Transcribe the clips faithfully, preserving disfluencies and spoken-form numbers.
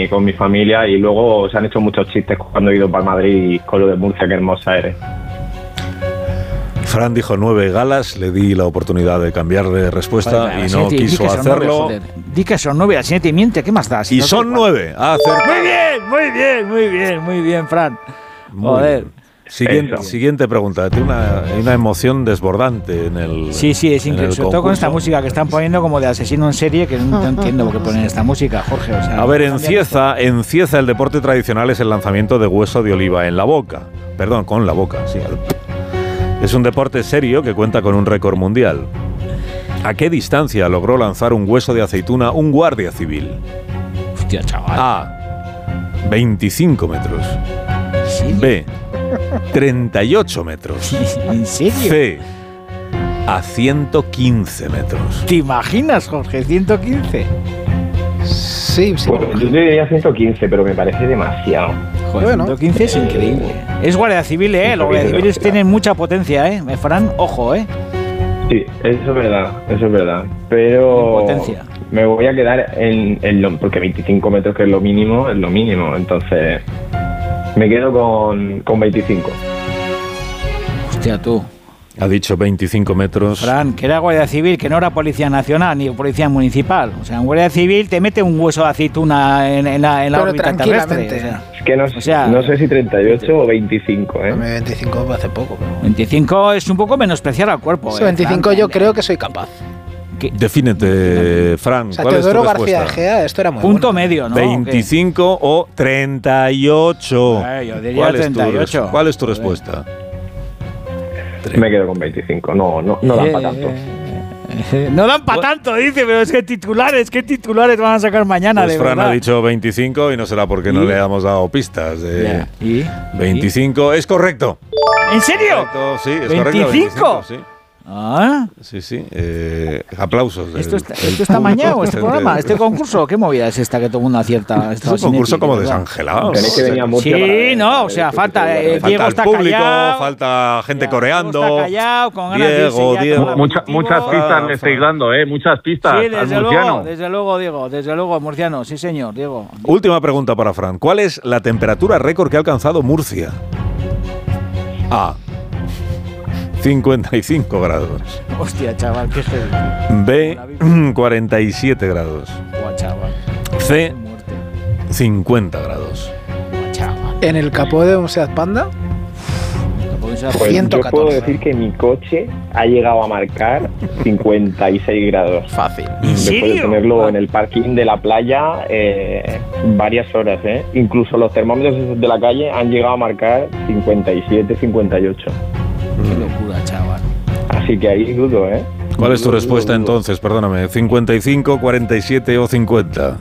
mi, con mi familia, y luego se han hecho muchos chistes cuando he ido para Madrid con lo de Murcia, qué hermosa eres. Fran dijo nueve galas, le di la oportunidad de cambiar de respuesta vale, y no siete, quiso hacerlo. Nueve, di que son nueve, así te miente, ¿qué más da? Si y no son nueve, ha acertado. Muy bien, muy bien, muy bien, muy bien, Fran. Muy Joder. Bien. Siguiente, siguiente pregunta. Tiene una, una emoción desbordante en el. Sí, sí, es increíble. Sobre todo con esta música que están poniendo como de asesino en serie, que no, no entiendo por qué ponen esta música, Jorge. O sea, a ver, en Cieza, en Cieza el deporte tradicional es el lanzamiento de hueso de oliva en la boca. Perdón, con la boca, sí. Es un deporte serio que cuenta con un récord mundial. ¿A qué distancia logró lanzar un hueso de aceituna un guardia civil? Hostia, chaval. A. veinticinco metros. ¿Sí? B. treinta y ocho metros. ¿En serio? C. A ciento quince metros. ¿Te imaginas, Jorge? ¿ciento quince? Sí, sí. Bueno, yo diría ciento quince, pero me parece demasiado. Joder, bueno, ciento quince es increíble. Es guardia civil, ¿eh? Los guardias civiles tienen mucha potencia, ¿eh? Fran, ojo, ¿eh? Sí, eso es verdad, eso es verdad. Pero potencia. Me voy a quedar en, en lo... Porque veinticinco metros, que es lo mínimo, es lo mínimo. Entonces, me quedo con, con veinticinco. Hostia, tú. Ha dicho veinticinco metros. Fran, que era guardia civil, que no era policía nacional ni policía municipal. O sea, en guardia civil te mete un hueso de aceituna en, en la, en la órbita terrestre. O sea, es que no, o sea, no sé si treinta y ocho o veinticinco, ¿eh? veinticinco hace poco. Pero... veinticinco es un poco menospreciar al cuerpo. Sí, veinticinco eh, yo creo que soy capaz. ¿Qué? Defínete, Fran. O sea, ¿cuál Teodoro es tu García respuesta? Egea, esto era muy Punto bueno. medio, ¿no? veinticinco o treinta y ocho. Eh, yo diría ¿Cuál treinta y ocho. Es tu, ¿Cuál es tu respuesta? Me quedo con veinticinco. No, no, no dan para tanto. Eh, no dan para tanto, dice, pero es que titulares, ¿qué titulares van a sacar mañana? Pues de Fran verdad. ha dicho veinticinco y no será porque ¿Y? no le hemos dado pistas. Eh, ¿Y? veinticinco ¿Y? es correcto. ¿En serio? Correcto, sí, es ¿veinticinco? correcto. veinticinco, sí. Ah. Sí, sí. Eh, aplausos. ¿Esto el, está, ¿esto está mañado, este programa? ¿Este concurso? ¿Qué movida es esta que todo el mundo acierta? Es un concurso como desangelado. Tenéis que venir a Murcia. Sí, no, o sea, falta. Eh, falta Diego el está público, callado, falta gente ya, coreando. Diego está callado, con ganas Diego, de irse Diego. Mucha, muchas pistas le estáis dando, ¿eh? Muchas pistas. Sí, desde al murciano. luego, desde luego, Diego, desde luego, murciano. Sí, señor, Diego. Última pregunta para Fran. ¿Cuál es la temperatura récord que ha alcanzado Murcia? A. cincuenta y cinco grados. Hostia, chaval, qué heavy. B. cuarenta y siete grados. Buah, chaval. C. cincuenta grados. Buah, chaval. ¿En el capó de un Seat Panda? Pues ciento catorce. yo puedo decir que mi coche ha llegado a marcar cincuenta y seis grados. Fácil. Después de tenerlo en el parking de la playa eh, varias horas, ¿eh? Incluso los termómetros de la calle han llegado a marcar cincuenta y siete, cincuenta y ocho. Qué locura, chaval. Así que ahí dudo, ¿eh? ¿Cuál es tu Dudo, respuesta dudo, dudo. entonces? Perdóname. ¿cincuenta y cinco, cuarenta y siete o cincuenta?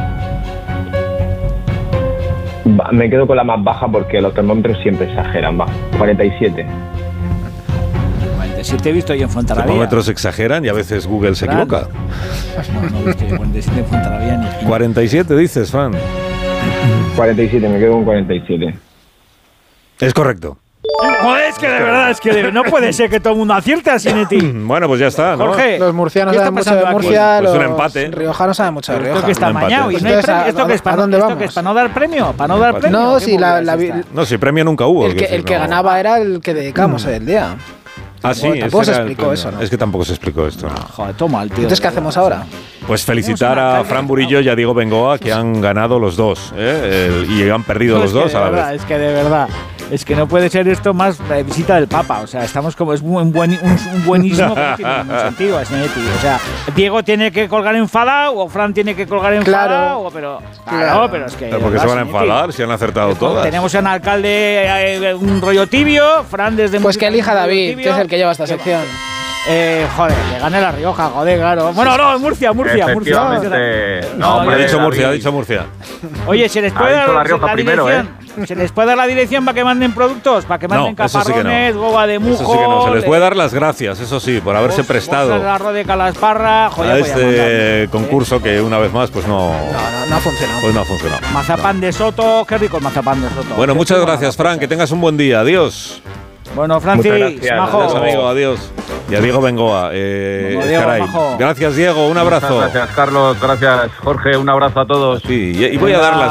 Va, me quedo con la más baja porque los termómetros siempre exageran. Va, cuarenta y siete. cuarenta y siete he visto yo en Los Fuenterrabía. termómetros exageran y a veces Google se Fran. equivoca. No, no he visto yo cuarenta y siete en Fuenterrabía ni. cuarenta y siete dices, Fran. cuarenta y siete, me quedo con cuarenta y siete. Es correcto. Joder, es que de verdad, es que de- no puede ser que todo el mundo acierte así, Neti. Bueno, pues ya está, ¿no? Jorge, Los murcianos ¿qué está saben mucho de pasando aquí? Murcia, Pues un los empate. riojanos saben mucho de Esto Rioja. que está Un empate. mañado y no hay Entonces, premio. ¿a- ¿Esto qué es a para dónde ¿esto vamos? qué es para no dar premio? ¿Para no dar premio? No, ¿Qué si la, movida la, es esta? No, si premio nunca hubo. el que, quiero el decir, que no. ganaba era el que dedicamos el día. Ah, sí, Bueno, tampoco ese se era el explicó premio. eso, ¿no? Es que tampoco se explicó esto. ¿no? Joder, toma el tío. Entonces, ¿qué hacemos ahora? Pues felicitar a Fran Burillo y a Diego Bengoa, que han ganado los dos, ¿eh? El- y han perdido No, los es que dos de a la verdad, vez. Es que de verdad, es que no puede ser esto más eh, visita del Papa. O sea, estamos como, es un, buen, un, un buenismo que no tiene ningún sentido, así, Neti. O sea, Diego tiene que colgar enfadado o Fran tiene que colgar enfadado, Claro. o, pero, Claro. claro, pero es que. ¿Pero por qué de se verdad, van a Neti. enfadar si han acertado todas? Tenemos un alcalde, eh, un rollo tibio, Fran desde Pues que música, elija un rollo David, tibio. que es el que lleva esta Que- sección. Eh, joder, que gane La Rioja, joder, claro. Bueno, no, Murcia, Murcia, Murcia. Efectivamente. No, No, hombre, Ha dicho David. Murcia, ha dicho Murcia. Oye, ¿se les Ha puede dicho dar La Rioja primero, dirección? ¿Se les puede dar la dirección para que manden productos? ¿Para que No, manden eso sí que no. caparrones, goba de mujo? Eso sí que no. Se les puede dar las gracias, eso sí, por haberse bos- prestado bolsas de arroz de calasparra, joder, a voy a mandar, este ¿eh? concurso que una vez más pues no, No, no, no ha funcionado. pues no ha funcionado. Mazapán de Soto, qué rico el mazapán de Soto. Bueno, Qué muchas buena gracias, la Fran, cosa. que tengas un buen día. Adiós. Bueno, Francis, Muchas gracias. majo. Adiós, amigo, adiós. Y a Diego Bengoa. Eh, Bueno, Diego, caray. majo. Gracias, Diego, un abrazo. Gracias, Carlos. Gracias, Jorge. Un abrazo a todos. Sí, y, y voy a dar las